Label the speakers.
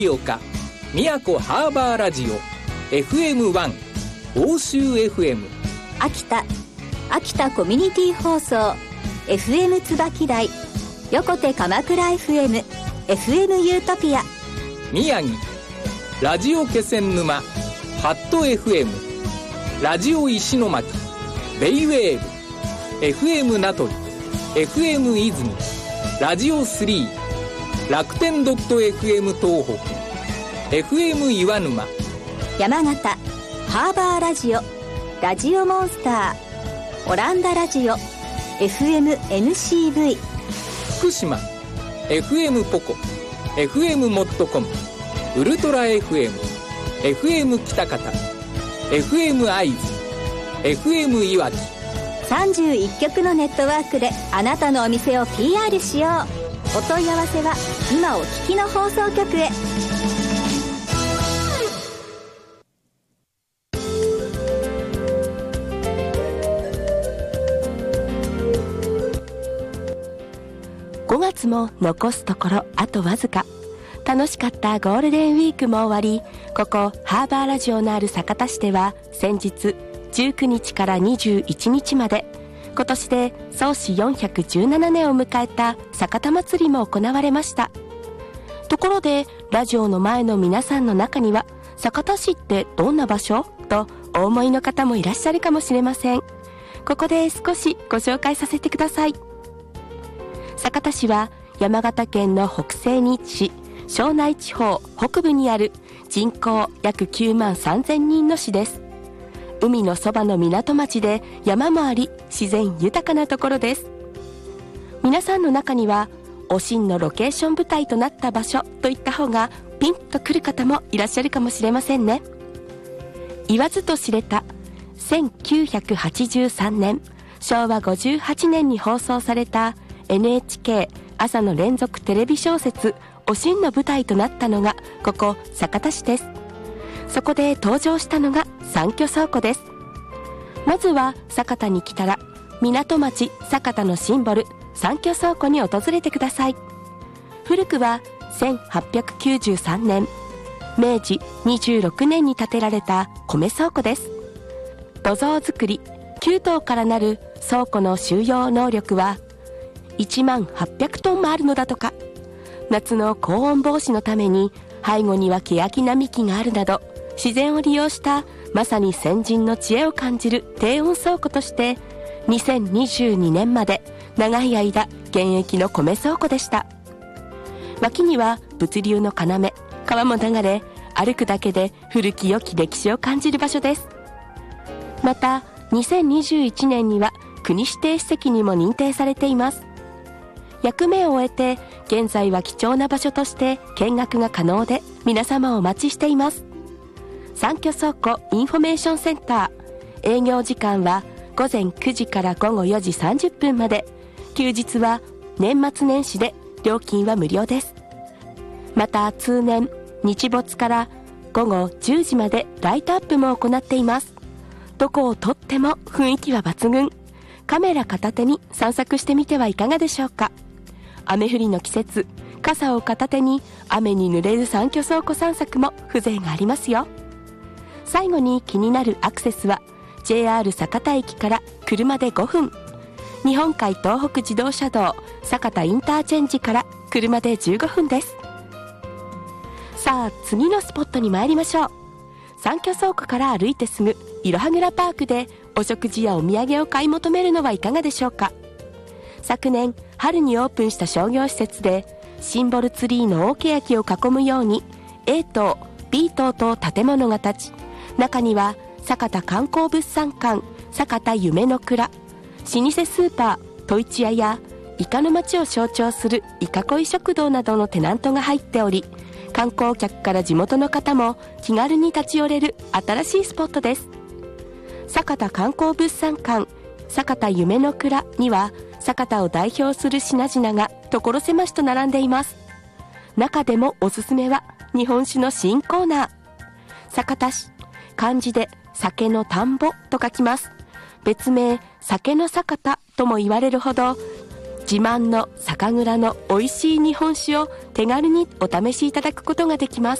Speaker 1: 岡宮古ハーバーラジオ FM1 欧州 FM
Speaker 2: 秋田コミュニティ放送 FM 椿台横手鎌倉 FM FM ユートピア
Speaker 1: 宮城ラジオ気仙沼ハット FM ラジオ石巻ベイウェーブ FM 名取 FM 泉ラジオ3楽天 .fm 東北 FM 岩沼
Speaker 2: 山形ハーバーラジオラジオモンスターオランダラジオ FM NCV
Speaker 1: 福島 FM ポコ FM モットコムウルトラ FM FM 北方 FM 会津 FM いわき
Speaker 2: 31局のネットワークであなたのお店を PR しよう。お問い合わせは今お聞きの放送局へ。
Speaker 3: 5月も残すところあとわずか。楽しかったゴールデンウィークも終わり、ここハーバーラジオのある酒田市では先日19日から21日まで今年で創始417年を迎えた酒田祭りも行われました。ところでラジオの前の皆さんの中には酒田市ってどんな場所とお思いの方もいらっしゃるかもしれません。ここで少しご紹介させてください。酒田市は山形県の北西に位置し、庄内地方北部にある人口約9万3000人の市です。海のそばの港町で山もあり自然豊かなところです。皆さんの中にはおしんのロケーション舞台となった場所といった方がピンとくる方もいらっしゃるかもしれませんね。言わずと知れた1983年昭和58年に放送された NHK 朝の連続テレビ小説おしんの舞台となったのがここ酒田市です。そこで登場したのが三居倉庫です。まずは酒田に来たら港町酒田のシンボル三居倉庫に訪れてください。古くは1893年明治26年に建てられた米倉庫です。土蔵造り9棟からなる倉庫の収容能力は1万800トンもあるのだとか。夏の高温防止のために背後には欅並木があるなど自然を利用したまさに先人の知恵を感じる低温倉庫として2022年まで長い間現役の米倉庫でした。脇には物流の要川も流れ、歩くだけで古き良き歴史を感じる場所です。また2021年には国指定史跡にも認定されています。役目を終えて現在は貴重な場所として見学が可能で皆様をお待ちしています。三居倉庫インフォメーションセンター、営業時間は午前9時から午後4時30分まで、休日は年末年始で料金は無料です。また通年日没から午後10時までライトアップも行っています。どこをとっても雰囲気は抜群。カメラ片手に散策してみてはいかがでしょうか。雨降りの季節、傘を片手に雨に濡れる三居倉庫散策も風情がありますよ。最後に気になるアクセスは JR 酒田駅から車で5分、日本海東北自動車道酒田インターチェンジから車で15分です。さあ次のスポットに参りましょう。三居倉庫から歩いてすぐいろはぐらパークでお食事やお土産を買い求めるのはいかがでしょうか。昨年春にオープンした商業施設でシンボルツリーの大欅を囲むように A 棟 B 棟と建物が建ち、中には酒田観光物産館酒田夢の蔵、老舗スーパートイチ屋やイカの町を象徴するイカ恋食堂などのテナントが入っており、観光客から地元の方も気軽に立ち寄れる新しいスポットです。酒田観光物産館酒田夢の蔵には酒田を代表する品々が所狭しと並んでいます。中でもおすすめは日本酒の新コーナー。酒田市、漢字で酒の田んぼと書きます。別名酒の酒田とも言われるほど自慢の酒蔵の美味しい日本酒を手軽にお試しいただくことができます。